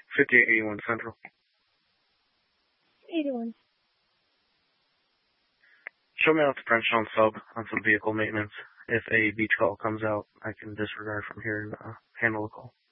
5881 Central. 81. Show me out to French on sub on some vehicle maintenance. If a beach call comes out, I can disregard from here and handle the call.